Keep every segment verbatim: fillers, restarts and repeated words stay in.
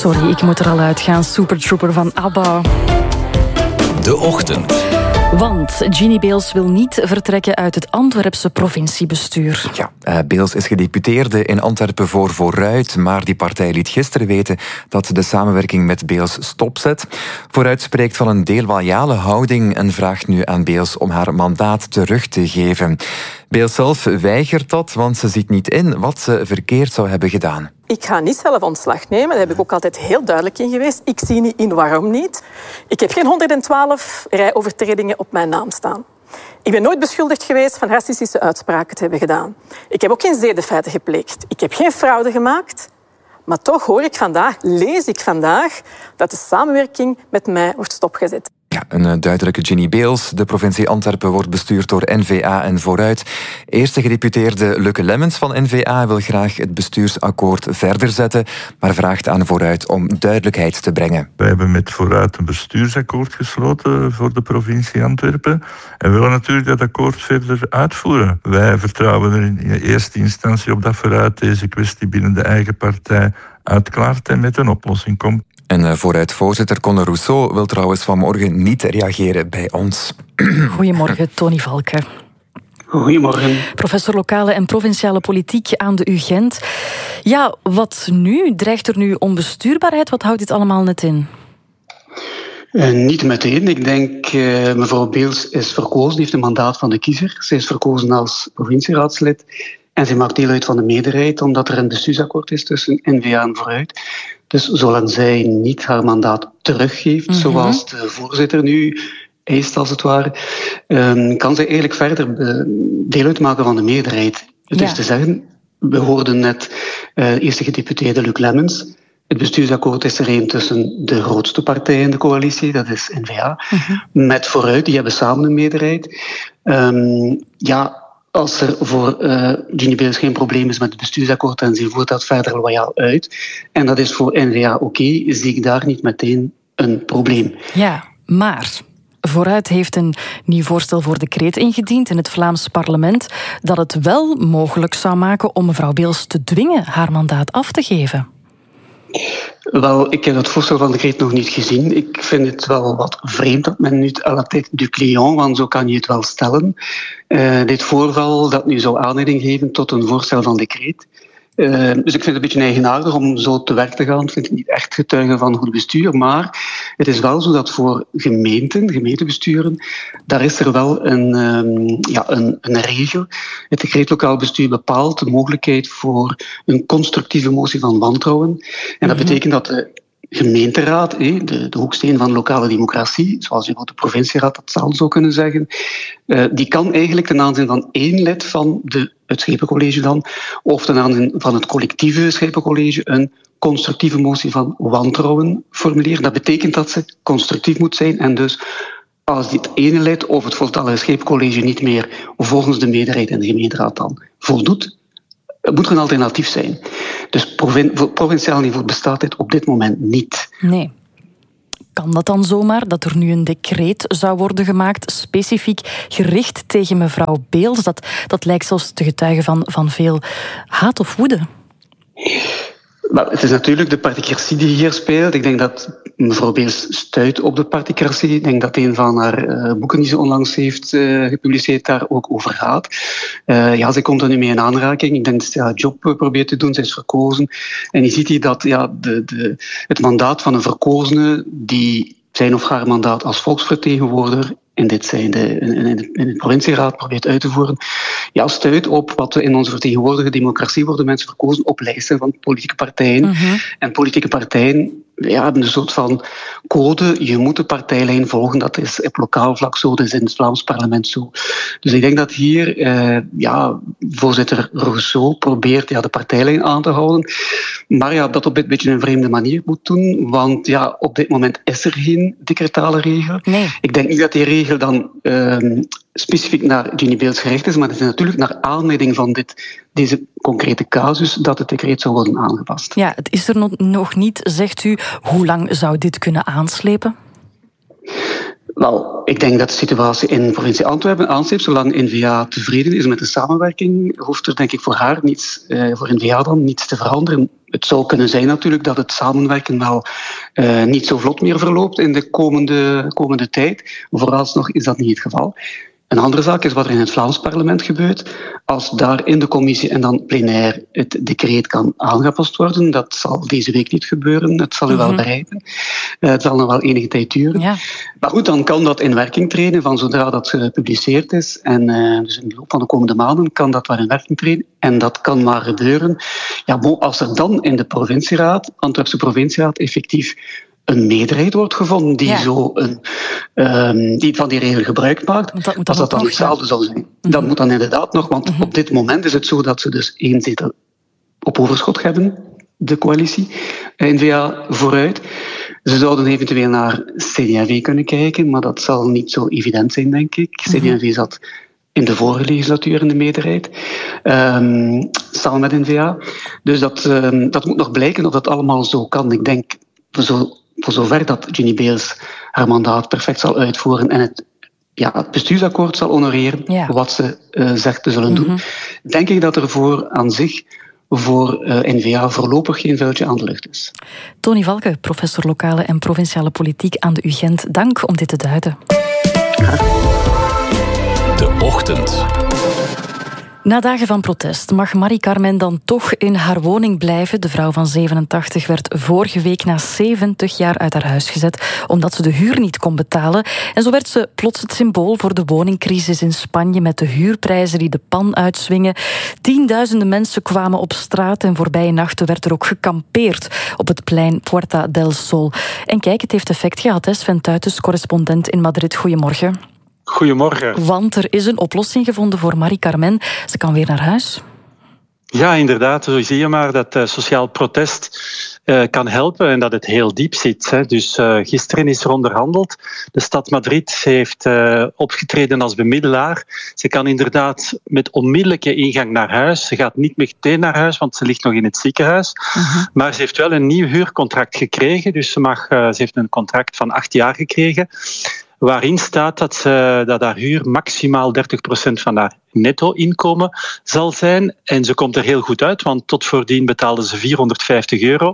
Sorry, ik moet er al uitgaan. Super Trooper van ABBA. De Ochtend. Want Ginny Beels wil niet vertrekken uit het Antwerpse provinciebestuur. Ja, uh, Beels is gedeputeerde in Antwerpen voor Vooruit, maar die partij liet gisteren weten dat de samenwerking met Beels stopzet. Vooruit spreekt van een deloyale houding en vraagt nu aan Beels om haar mandaat terug te geven. Beels zelf weigert dat, want ze ziet niet in wat ze verkeerd zou hebben gedaan. Ik ga niet zelf ontslag nemen, daar heb ik ook altijd heel duidelijk in geweest. Ik zie niet in waarom niet. Ik heb geen honderdtwaalf rijovertredingen op mijn naam staan. Ik ben nooit beschuldigd geweest van racistische uitspraken te hebben gedaan. Ik heb ook geen zedenfeiten gepleegd. Ik heb geen fraude gemaakt. Maar toch hoor ik vandaag, lees ik vandaag, dat de samenwerking met mij wordt stopgezet. Ja, een duidelijke Ginny Beels. De provincie Antwerpen wordt bestuurd door N V A en Vooruit. Eerste gedeputeerde Lukke Lemmens van N V A wil graag het bestuursakkoord verder zetten, maar vraagt aan Vooruit om duidelijkheid te brengen. Wij hebben met Vooruit een bestuursakkoord gesloten voor de provincie Antwerpen en willen natuurlijk dat akkoord verder uitvoeren. Wij vertrouwen er in eerste instantie op dat Vooruit deze kwestie binnen de eigen partij uitklaart en met een oplossing komt. En Vooruit-voorzitter Conor Rousseau wil trouwens vanmorgen niet reageren bij ons. Goedemorgen, Tony Valken. Goedemorgen. Professor lokale en provinciale politiek aan de U Gent. Ja, wat nu? Dreigt er nu onbestuurbaarheid? Wat houdt dit allemaal net in? Uh, niet meteen. Ik denk, uh, mevrouw Beels is verkozen, heeft een mandaat van de kiezer. Ze is verkozen als provincieraadslid. En ze maakt deel uit van de meerderheid, omdat er een bestuursakkoord is tussen N V A en Vooruit. Dus zolang zij niet haar mandaat teruggeeft, mm-hmm. zoals de voorzitter nu eist als het ware, um, kan zij eigenlijk verder deel uitmaken van de meerderheid. Dus ja. te zeggen, we hoorden net uh, eerste gedeputeerde Luc Lemmens. Het bestuursakkoord is er een tussen de grootste partij in de coalitie, dat is N V A, mm-hmm. met Vooruit, die hebben samen een meerderheid. Um, ja... Als er voor uh, Ginny Beels geen probleem is met het bestuursakkoord en ze voert dat verder loyaal uit, en dat is voor N V A oké, okay, zie ik daar niet meteen een probleem. Ja, maar Vooruit heeft een nieuw voorstel voor decreet ingediend in het Vlaams parlement dat het wel mogelijk zou maken om mevrouw Beels te dwingen haar mandaat af te geven. Wel, ik heb het voorstel van decreet nog niet gezien. Ik vind het wel wat vreemd dat men nu à la tête du client, want zo kan je het wel stellen, uh, dit voorval dat nu zou aanleiding geven tot een voorstel van decreet. Uh, dus ik vind het een beetje eigenaardig om zo te werk te gaan. Ik vind het niet echt getuigen van goed bestuur. Maar het is wel zo dat voor gemeenten, gemeentebesturen, daar is er wel een, um, ja, een, een regel. Het decreet lokaal bestuur bepaalt de mogelijkheid voor een constructieve motie van wantrouwen. En dat betekent dat de gemeenteraad, de, de hoeksteen van lokale democratie, zoals je de provincieraad dat zal zou kunnen zeggen, die kan eigenlijk ten aanzien van één lid van de, het Schepencollege dan, of ten aanzien van het collectieve Schepencollege, een constructieve motie van wantrouwen formuleren. Dat betekent dat ze constructief moet zijn en dus als dit ene lid of het voltallige Schepencollege niet meer volgens de meerderheid in de gemeenteraad dan voldoet, moet er een alternatief zijn. Dus provin- voor provinciaal niveau bestaat dit op dit moment niet. Nee. Kan dat dan zomaar, dat er nu een decreet zou worden gemaakt, specifiek gericht tegen mevrouw Beels? Dat, dat lijkt zelfs te getuigen van, van veel haat of woede. Wel, het is natuurlijk de particratie die hier speelt. Ik denk dat mevrouw Beels stuit op de particratie. Ik denk dat een van haar uh, boeken die ze onlangs heeft uh, gepubliceerd daar ook over gaat. Uh, ja, zij komt er nu mee in aanraking. Ik denk dat ze haar job probeert te doen. Zij is verkozen. En je ziet hier dat ja, de, de, het mandaat van een verkozene die zijn of haar mandaat als volksvertegenwoordiger in dit zijn de, in, de, in de provincieraad probeert uit te voeren, ja, stuit op wat we in onze vertegenwoordigde democratie worden mensen verkozen op lijsten van politieke partijen. Mm-hmm. En politieke partijen ja, hebben een soort van code. Je moet de partijlijn volgen. Dat is op lokaal vlak zo, dat is in het Vlaams parlement zo. Dus ik denk dat hier eh, ja, voorzitter Rousseau probeert ja, de partijlijn aan te houden. Maar ja, dat op een beetje een vreemde manier moet doen. Want ja, op dit moment is er geen decretale regel. Nee. Ik denk niet dat die regel dan uh, specifiek naar Ginny Beels gericht is, maar het is natuurlijk naar aanleiding van dit, deze concrete casus dat het decreet zou worden aangepast. Ja, het is er nog niet, zegt u. Hoe lang zou dit kunnen aanslepen? Wel, ik denk dat de situatie in de provincie Antwerpen aansleept. Zolang N V A tevreden is met de samenwerking, hoeft er denk ik voor haar niets, uh, voor N V A dan niets te veranderen. Het zou kunnen zijn natuurlijk dat het samenwerken wel uh, niet zo vlot meer verloopt in de komende, komende tijd. Vooralsnog is dat niet het geval. Een andere zaak is wat er in het Vlaams parlement gebeurt. Als daar in de commissie en dan plenair het decreet kan aangepast worden, dat zal deze week niet gebeuren. Het zal u wel bereiken. Uh, het zal nog wel enige tijd duren. Ja. Maar goed, dan kan dat in werking treden van zodra dat gepubliceerd is. En uh, dus in de loop van de komende maanden kan dat wel in werking treden. En dat kan maar gebeuren. Ja, bon, als er dan in de provincieraad, Antwerpse provincieraad, effectief een meerderheid wordt gevonden die, ja. zo een, um, die van die regel gebruik maakt, dat als dat dan hetzelfde zou zijn. Mm-hmm. Dat moet dan inderdaad nog, want mm-hmm. op dit moment is het zo dat ze dus één zetel op overschot hebben, de coalitie, N V A vooruit. Ze zouden eventueel naar C D en V kunnen kijken, maar dat zal niet zo evident zijn, denk ik. Mm-hmm. C D en V zat in de vorige legislatuur in de meerderheid, um, samen met N V A. Dus dat, um, dat moet nog blijken of dat allemaal zo kan. Ik denk, zo voor zover dat Ginny Beels haar mandaat perfect zal uitvoeren en het, ja, het bestuursakkoord zal honoreren, ja. wat ze uh, zegt te zullen doen, mm-hmm. denk ik dat er voor aan zich voor uh, N V A voorlopig geen vuiltje aan de lucht is. Tony Valke, professor lokale en provinciale politiek aan de U Gent. Dank om dit te duiden. De Ochtend. Na dagen van protest mag Marie-Carmen dan toch in haar woning blijven. De vrouw van zevenentachtig werd vorige week na zeventig jaar uit haar huis gezet omdat ze de huur niet kon betalen. En zo werd ze plots het symbool voor de woningcrisis in Spanje met de huurprijzen die de pan uitswingen. Tienduizenden mensen kwamen op straat en voorbije nachten werd er ook gekampeerd op het plein Puerta del Sol. En kijk, het heeft effect gehad, hè? Sven Tuitens, correspondent in Madrid. Goedemorgen. Goedemorgen. Want er is een oplossing gevonden voor Marie-Carmen. Ze kan weer naar huis. Ja, inderdaad. Zo zie je maar dat uh, sociaal protest uh, kan helpen en dat het heel diep zit. Hè. Dus uh, gisteren is er onderhandeld. De stad Madrid heeft uh, opgetreden als bemiddelaar. Ze kan inderdaad met onmiddellijke ingang naar huis. Ze gaat niet meteen naar huis, want ze ligt nog in het ziekenhuis. Uh-huh. Maar ze heeft wel een nieuw huurcontract gekregen. Dus ze, mag, uh, ze heeft een contract van acht jaar gekregen, waarin staat dat, ze, dat haar huur maximaal dertig procent van haar netto-inkomen zal zijn. En ze komt er heel goed uit, want tot voordien betaalde ze vierhonderdvijftig euro.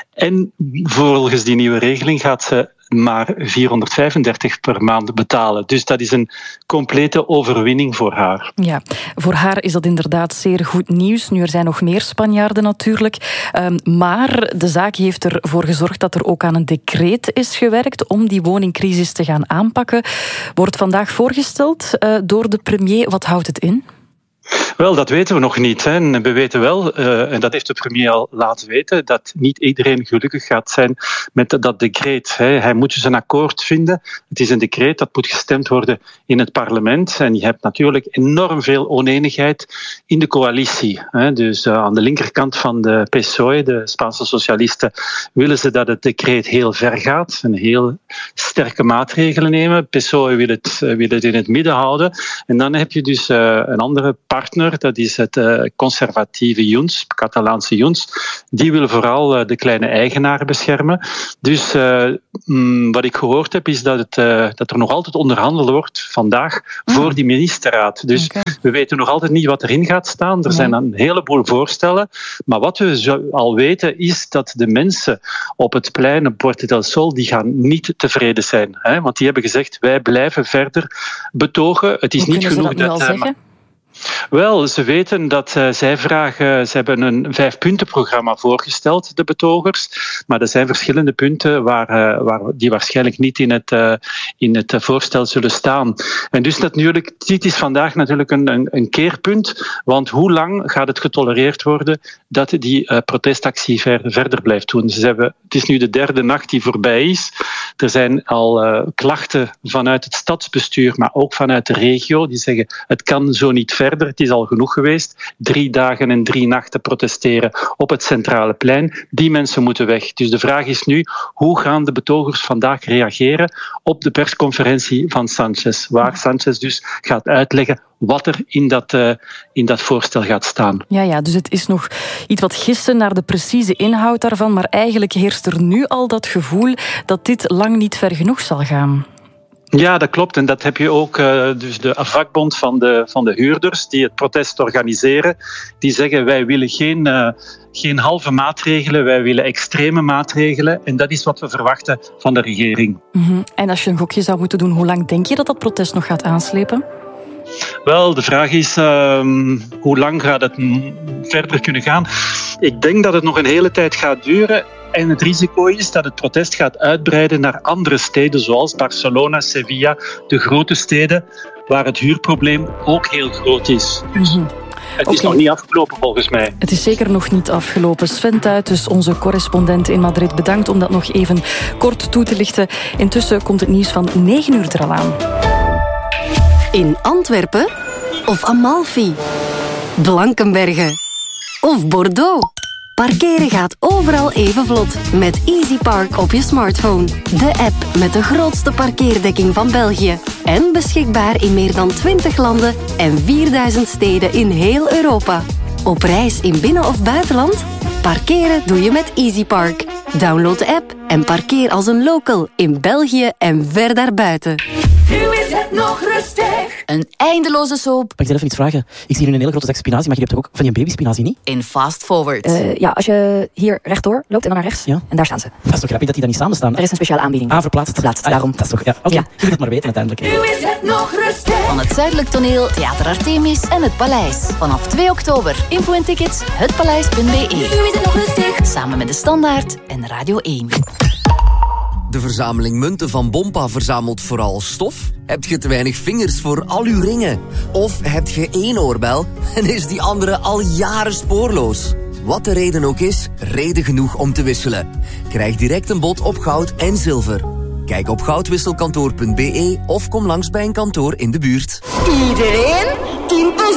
En volgens die nieuwe regeling gaat ze maar vierhonderdvijfendertig per maand betalen. Dus dat is een complete overwinning voor haar. Ja, voor haar is dat inderdaad zeer goed nieuws. Nu, er zijn nog meer Spanjaarden natuurlijk. Um, maar de zaak heeft ervoor gezorgd dat er ook aan een decreet is gewerkt om die woningcrisis te gaan aanpakken. Wordt vandaag voorgesteld uh, door de premier. Wat houdt het in? Wel, dat weten we nog niet. Hè. En we weten wel, uh, en dat heeft de premier al laten weten, dat niet iedereen gelukkig gaat zijn met dat decreet. Hè. Hij moet dus een akkoord vinden. Het is een decreet dat moet gestemd worden in het parlement. En je hebt natuurlijk enorm veel oneenigheid in de coalitie. Hè. Dus uh, aan de linkerkant van de P S O E, de Spaanse socialisten, willen ze dat het decreet heel ver gaat. En heel sterke maatregelen nemen. P S O E wil het, uh, wil het in het midden houden. En dan heb je dus uh, een andere partner, dat is het uh, conservatieve Junts, Catalaanse Junts. Die willen vooral uh, de kleine eigenaren beschermen. Dus uh, mm, wat ik gehoord heb, is dat, het, uh, dat er nog altijd onderhandeld wordt vandaag voor die ministerraad. Dus okay. we weten nog altijd niet wat erin gaat staan. Er nee. zijn een heleboel voorstellen. Maar wat we zo al weten, is dat de mensen op het plein Puerta del Sol, die gaan niet tevreden zijn. Hè? Want die hebben gezegd, wij blijven verder betogen. Het is Hoe niet genoeg dat... dat... Uh, Wel, ze weten dat uh, zij vragen... Ze hebben een vijfpuntenprogramma voorgesteld, de betogers. Maar er zijn verschillende punten waar, uh, waar, die waarschijnlijk niet in het, uh, in het voorstel zullen staan. En dus natuurlijk, dit is vandaag natuurlijk een, een, een keerpunt. Want hoe lang gaat het getolereerd worden dat die uh, protestactie ver, verder blijft doen? Ze hebben, het is nu de derde nacht die voorbij is. Er zijn al uh, klachten vanuit het stadsbestuur, maar ook vanuit de regio. Die zeggen, het kan zo niet verder. Het is al genoeg geweest. Drie dagen en drie nachten protesteren op het centrale plein. Die mensen moeten weg. Dus de vraag is nu, hoe gaan de betogers vandaag reageren op de persconferentie van Sánchez, waar Sánchez dus gaat uitleggen wat er in dat, uh, in dat voorstel gaat staan. Ja, ja, dus het is nog iets wat gissen naar de precieze inhoud daarvan, maar eigenlijk heerst er nu al dat gevoel dat dit lang niet ver genoeg zal gaan. Ja, dat klopt. En dat heb je ook. Uh, dus de vakbond van de, van de huurders die het protest organiseren, die zeggen wij willen geen, uh, geen halve maatregelen, wij willen extreme maatregelen. En dat is wat we verwachten van de regering. Mm-hmm. En als je een gokje zou moeten doen, hoe lang denk je dat dat protest nog gaat aanslepen? Wel, de vraag is uh, hoe lang gaat het verder kunnen gaan? Ik denk dat het nog een hele tijd gaat duren. En het risico is dat het protest gaat uitbreiden naar andere steden, zoals Barcelona, Sevilla, de grote steden, waar het huurprobleem ook heel groot is. Mm-hmm. Het is okay. nog niet afgelopen volgens mij. Het is zeker nog niet afgelopen. Sven Tuit, dus onze correspondent in Madrid, bedankt om dat nog even kort toe te lichten. Intussen komt het nieuws van negen uur er al aan. In Antwerpen of Amalfi, Blankenberge of Bordeaux. Parkeren gaat overal even vlot met EasyPark op je smartphone. De app met de grootste parkeerdekking van België. En beschikbaar in meer dan twintig landen en vierduizend steden in heel Europa. Op reis in binnen- of buitenland? Parkeren doe je met EasyPark. Download de app en parkeer als een local in België en ver daarbuiten. Nu is het nog rustig. Een eindeloze soap. Mag ik je even iets vragen? Ik zie hier een hele grote zak spinazie, maar je hebt toch ook van die babyspinazie, niet? In Fast Forward. Uh, ja, als je hier rechtdoor loopt en dan naar rechts, ja? En daar staan ze. Dat is toch grappig dat die dan niet samen staan? Er is een speciale aanbieding. Ah, verplaatst. Verplaatst, ah, daarom. Dat is toch, ja. Oké, okay. Ja. Je moet het maar weten uiteindelijk. Nu is het nog rustig. Van het Zuidelijk Toneel, Theater Artemis en Het Paleis. Vanaf twee oktober. Info en tickets, hetpaleis punt be. Nu is het nog rustig. Samen met De Standaard en Radio één. De verzameling munten van Bompa verzamelt vooral stof? Heb je te weinig vingers voor al uw ringen? Of heb je één oorbel en is die andere al jaren spoorloos? Wat de reden ook is, reden genoeg om te wisselen. Krijg direct een bod op goud en zilver. Kijk op goudwisselkantoor punt be of kom langs bij een kantoor in de buurt. Iedereen in